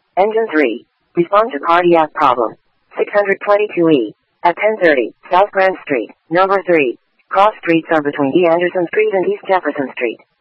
Engine 3. Respond to cardiac problem. 622E. At 10:30, South Grand Street, number 3. Cross streets are between E. Anderson Street and East Jefferson Street.